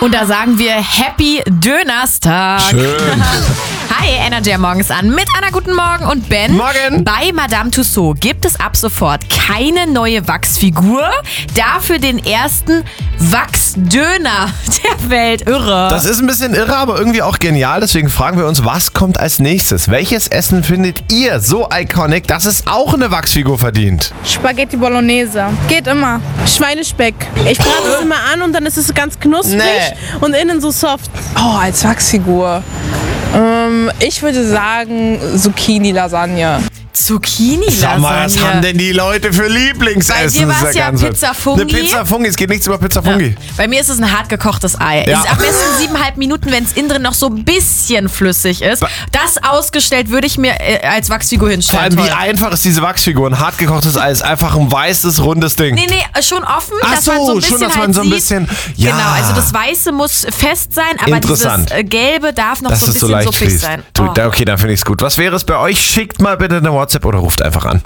Und da sagen wir Happy Dönerstag. Schön. Hi, Energy morgens an mit Anna, guten Morgen und Ben. Morgen. Bei Madame Tussauds gibt es ab sofort keine neue Wachsfigur, dafür den ersten Wachsdöner der Welt. Irre. Das ist ein bisschen irre, aber irgendwie auch genial. Deswegen fragen wir uns, was kommt als nächstes? Welches Essen findet ihr so iconic, dass es auch eine Wachsfigur verdient? Spaghetti Bolognese. Geht immer. Schweinespeck. Ich brate es immer an und dann ist es ganz knusprig und innen so soft. Oh, als Wachsfigur. Ich würde sagen Zucchini-Lasagne. Zucchini-Lasagne. Sag mal, was haben denn die Leute für Lieblingsessen? Bei dir war es ja Pizza Fungi. Eine Pizza Fungi, es geht nichts über Pizza Fungi. Ja. Bei mir ist es ein hart gekochtes Ei. Ja. Ist am besten 7,5 Minuten, wenn es innen drin noch so ein bisschen flüssig ist. Das ausgestellt würde ich mir als Wachsfigur hinstellen. Vor allem, wie einfach ist diese Wachsfigur? Ein hart gekochtes Ei ist einfach ein weißes, rundes Ding. Nee, schon offen, Ach dass man so ein bisschen schon, dass man halt so ein sieht. bisschen, ja. Genau, also das Weiße muss fest sein, aber dieses Interessant. Gelbe darf noch Dass so ein es so bisschen leicht suppig fließt. sein. Du, Oh. okay, dann finde ich es gut. Was wäre es bei euch? Schickt mal bitte eine WhatsApp oder ruft einfach an.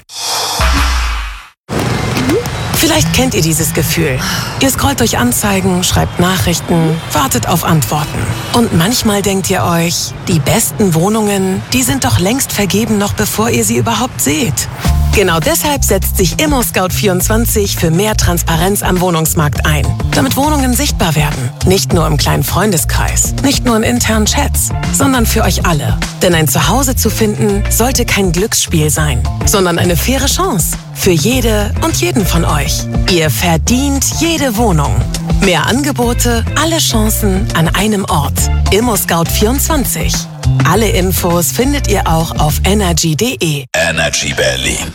Vielleicht kennt ihr dieses Gefühl. Ihr scrollt durch Anzeigen, schreibt Nachrichten, wartet auf Antworten. Und manchmal denkt ihr euch, die besten Wohnungen, die sind doch längst vergeben, noch bevor ihr sie überhaupt seht. Genau deshalb setzt sich ImmoScout24 für mehr Transparenz am Wohnungsmarkt ein. Damit Wohnungen sichtbar werden. Nicht nur im kleinen Freundeskreis, nicht nur in internen Chats, sondern für euch alle. Denn ein Zuhause zu finden, sollte kein Glücksspiel sein, sondern eine faire Chance. Für jede und jeden von euch. Ihr verdient jede Wohnung. Mehr Angebote, alle Chancen an einem Ort. ImmoScout24. Alle Infos findet ihr auch auf energy.de. Energy Berlin.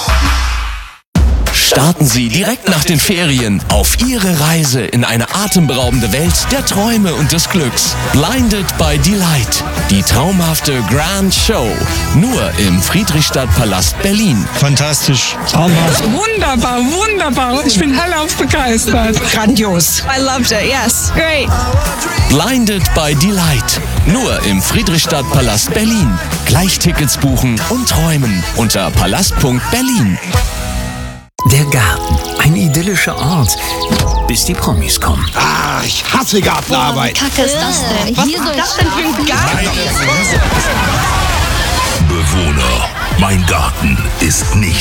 Starten Sie direkt nach den Ferien auf Ihre Reise in eine atemberaubende Welt der Träume und des Glücks. Blinded by Delight. Die traumhafte Grand Show. Nur im Friedrichstadtpalast Berlin. Fantastisch, traumhaft. Wunderbar, wunderbar. Ich bin hellauf begeistert. Grandios. I loved it, yes. Great. Blinded by Delight. Nur im Friedrichstadtpalast Berlin. Gleich Tickets buchen und träumen unter palast.berlin. Der Garten, ein idyllischer Ort, bis die Promis kommen. Ah, ich hasse Gartenarbeit. Kacke ist das denn? Was ist das denn für ein Garten? Bewohner, mein Garten ist nicht